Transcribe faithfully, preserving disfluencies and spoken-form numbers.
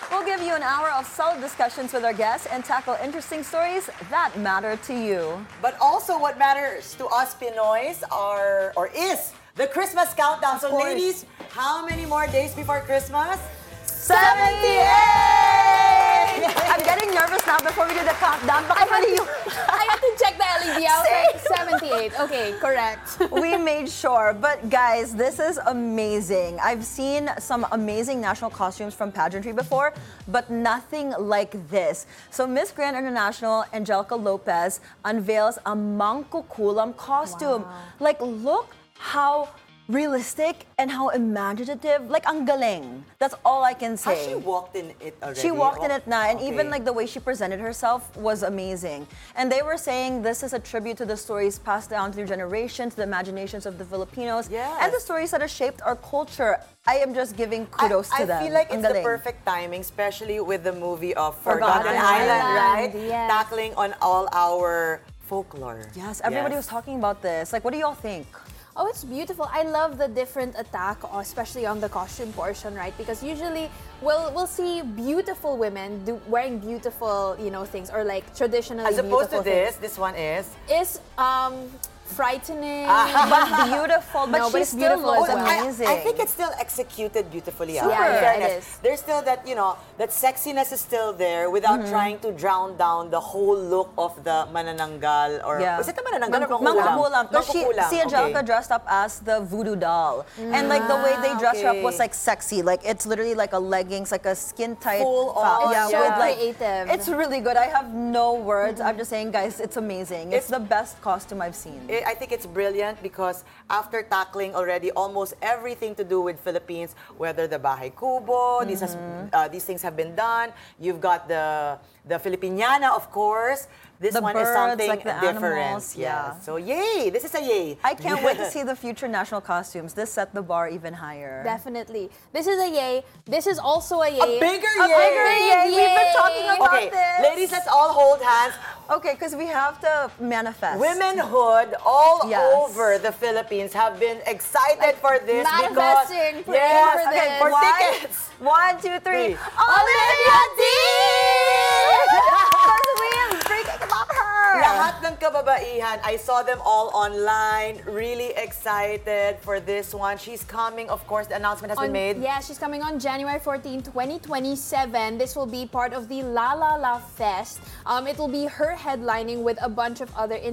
We'll give you an hour of solid discussions with our guests and tackle interesting stories that matter to you. But also what matters to us Pinoys are, or is, the Christmas countdown. Of so course. ladies, how many more days before Christmas? seventy-eight! I'm getting nervous now before we do the countdown. Baka mali yung... I had to check the L E D. I was like, seventy-eight. Okay, correct. We made sure. But guys, this is amazing. I've seen some amazing national costumes from pageantry before, but nothing like this. So Miss Grand International Angelica Lopez unveils a mangkukulam costume. Wow. Like, look how realistic and how imaginative. Like, ang galing. That's all I can say. Has she walked in it already? She walked in it now, and Okay. even like the way she presented herself was amazing. And they were saying this is a tribute to the stories passed down through generations, the imaginations of the Filipinos, Yes. and the stories that have shaped our culture. I am just giving kudos I, to them. I feel like Ang it's the galing. perfect timing, especially with the movie of Forgotten Forgotten, Island, Island, right? yes. Tackling on all our folklore. Yes, everybody Yes. was talking about this. Like, what do y'all think? Oh, it's beautiful. I love the different attack, especially on the costume portion, right? Because usually we'll we'll see beautiful women do, wearing beautiful, you know, things, or like traditionally As opposed to beautiful this, this one is... things. Is um frightening. But beautiful, but No, she but it's still beautiful looks as well. I- amazing. I, think it's still executed beautifully. ah. Super. In Yeah, yeah, fairness. it is. There's still that, you know, that sexiness is still there without Mm-hmm. trying to drown down the whole look of the manananggal or... Yeah. Was it the manananggal or Mangkukulam. mangkukulam? Because she, Mangkukulam, si Angelica okay. dressed up as the voodoo doll. And like the way they Ah, dressed her up was okay. like sexy. Like it's literally like a leggings, like a skin tight. Full fa- on, yeah, yeah. with like Creative. it's really good. I have no words. I'm just saying, guys, it's amazing. It's, It's- the best costume I've seen. I I think it's brilliant because after tackling already almost everything to do with Philippines, whether the Bahay Kubo, these, has, Mm-hmm. uh, these things have been done. You've got the the Filipiniana, of course. This The one is birds, something like the different. animals, yeah. So yay! This is a yay. I can't wait to see the future national costumes. This set the bar even higher. Definitely. This is a yay. This is also a A yay. bigger A yay. bigger yay. We've been talking about Okay, this. ladies, let's all hold hands. Okay, because we have to manifest. Womenhood all Yes. over the Philippines have been excited for this because manifesting, praying yes, for okay, this. for One, tickets. One, two, three. Three. Olivia Dean! Because we are freaking love her! Lahat ng kababaihan, I saw them all online, really excited for this one. She's coming, of course, the announcement has On- been made. Yeah, she's coming on January fourteenth, twenty twenty-seven. This will be part of the La La La Fest. Um, it will be her headlining with a bunch of other